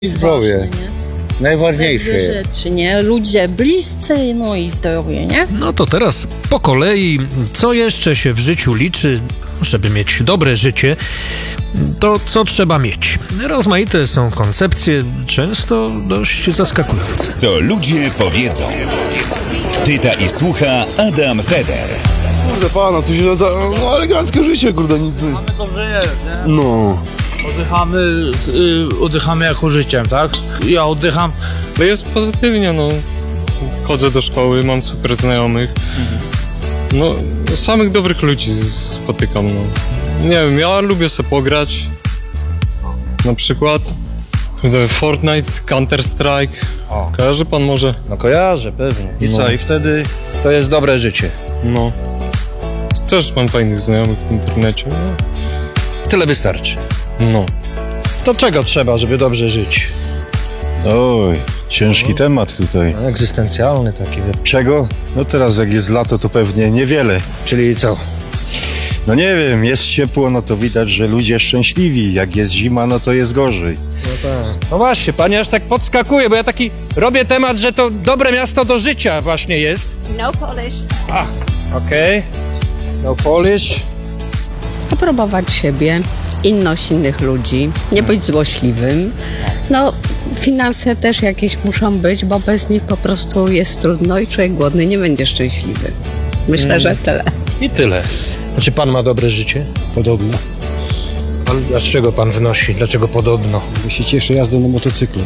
Zdrowie. Ważne, nie? Najważniejsze Te dwie jest. rzeczy, nie? Ludzie bliscy, no i zdrowie, nie? No to teraz po kolei, co jeszcze się w życiu liczy, żeby mieć dobre życie, to co trzeba mieć. Rozmaite są koncepcje, często dość zaskakujące. Co ludzie powiedzą. Pyta i słucha Adam Feder. Kurde pana, tu się no eleganckie życie, kurde, nic. Mamy to żyje, nie? No. Oddychamy jako życiem, tak? Ja oddycham. No jest pozytywnie, no. Chodzę do szkoły, mam super znajomych. No, samych dobrych ludzi spotykam, no. Nie wiem, ja lubię sobie pograć. Na przykład Fortnite, Counter-Strike. Kojarzy pan może? No kojarzę, pewnie. I No. co? I wtedy to jest dobre życie. No. Też mam fajnych znajomych w internecie. Tyle wystarczy. No. To czego trzeba, żeby dobrze żyć? Oj, ciężki temat tutaj. Egzystencjalny taki. Czego? No teraz jak jest lato, to pewnie niewiele. Czyli co? No nie wiem, jest ciepło, no to widać, że ludzie szczęśliwi. Jak jest zima, no to jest gorzej. No właśnie, pani aż tak podskakuje, bo ja taki robię temat, że to dobre miasto do życia właśnie jest. No Polish. Okej. No Polish. Aprobować siebie, inność innych ludzi, nie być złośliwym. No, finanse też jakieś muszą być, bo bez nich po prostu jest trudno i człowiek głodny nie będzie szczęśliwy. Myślę, że tyle. I tyle. Znaczy pan ma dobre życie? Podobno. A z czego pan wnosi? Dlaczego podobno? Bo się cieszę jazdą na motocyklu.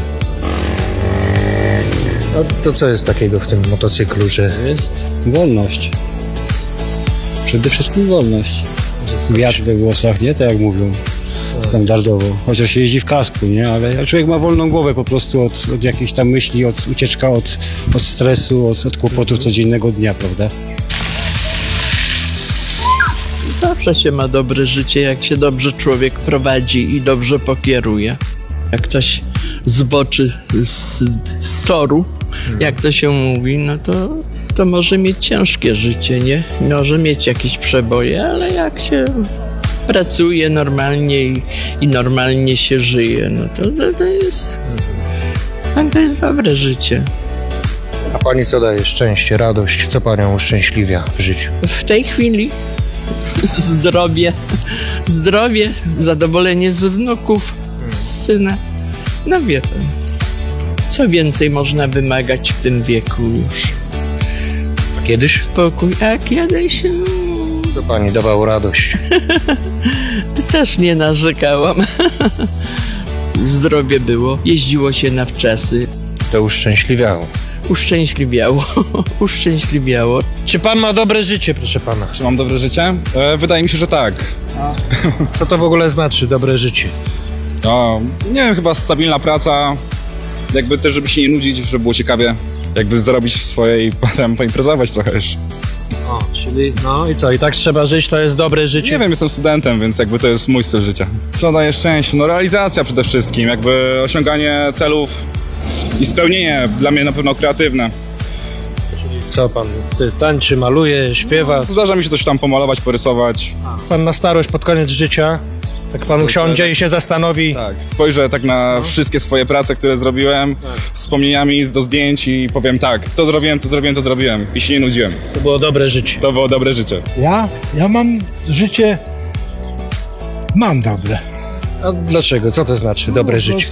No to co jest takiego w tym motocyklu, że... Jest wolność. Przede wszystkim wolność. Wiatr we włosach, nie? Tak jak mówią standardowo. Chociaż się jeździ w kasku, nie? Ale człowiek ma wolną głowę po prostu od jakichś tam myśli, od ucieczka od stresu, od kłopotów codziennego dnia, prawda? Zawsze się ma dobre życie, jak się dobrze człowiek prowadzi i dobrze pokieruje. Jak ktoś zboczy z toru, jak to się mówi, no to może mieć ciężkie życie, nie? Może mieć jakieś przeboje, ale jak się pracuje normalnie i normalnie się żyje, no to jest dobre życie. A pani co daje? Szczęście, radość? Co panią uszczęśliwia w życiu? W tej chwili zdrowie, zadowolenie z wnuków, z syna. No wie pan, co więcej można wymagać w tym wieku już? A kiedyś? Spokój, a kiedyś Co pani dawało radość? też nie narzekałam. Zdrowie było, jeździło się na wczasy. To uszczęśliwiało. Uszczęśliwiało. Czy pan ma dobre życie, proszę pana? Czy mam dobre życie? Wydaje mi się, że tak. Co to w ogóle znaczy, dobre życie? No, nie wiem, chyba stabilna praca. Jakby też, żeby się nie nudzić, żeby było ciekawie. Jakby zarobić swoje i potem poimprezować trochę jeszcze. O, czyli no i co, i tak trzeba żyć, to jest dobre życie? Nie wiem, jestem studentem, więc jakby to jest mój styl życia. Co daje szczęście? No realizacja przede wszystkim, jakby osiąganie celów i spełnienie dla mnie na pewno kreatywne. Co pan, tańczy, maluje, śpiewa? Zdarza mi się coś tam pomalować, porysować. Pan na starość, pod koniec życia, tak pan usiądzie i się zastanowi. Tak, spojrzę tak na wszystkie swoje prace, które zrobiłem, wspomnieniami do zdjęć i powiem tak, to zrobiłem i się nie nudziłem. To było dobre życie. To było dobre życie. Ja mam życie, mam dobre. A dlaczego? Co to znaczy dobre życie?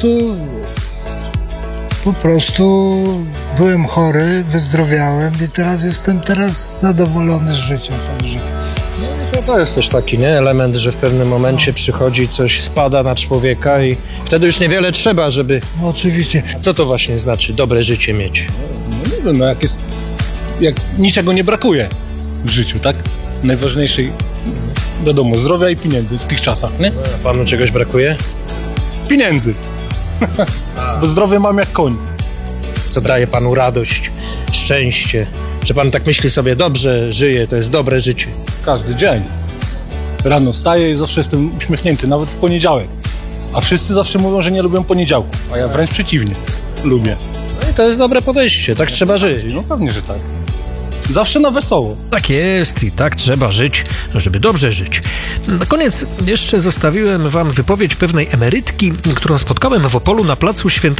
Po prostu byłem chory, wyzdrowiałem i jestem zadowolony z życia, także. To jest też taki, nie? Element, że w pewnym momencie przychodzi, coś spada na człowieka i wtedy już niewiele trzeba, żeby... No oczywiście. A co to właśnie znaczy dobre życie mieć? No nie wiem, no jak niczego nie brakuje w życiu, tak? Najważniejszej, wiadomo, zdrowia i pieniędzy w tych czasach, nie? A panu czegoś brakuje? Pieniędzy. Bo zdrowie mam jak koń. Co daje panu radość, szczęście? Że pan tak myśli sobie, dobrze żyje, to jest dobre życie. Każdy dzień. Rano wstaję i zawsze jestem uśmiechnięty, nawet w poniedziałek. A wszyscy zawsze mówią, że nie lubią poniedziałku, a ja wręcz przeciwnie. Lubię. No i to jest dobre podejście, tak trzeba żyć. No pewnie, że tak. Zawsze na wesoło. Tak jest i tak trzeba żyć, żeby dobrze żyć. Na koniec jeszcze zostawiłem wam wypowiedź pewnej emerytki, którą spotkałem w Opolu na placu Świętego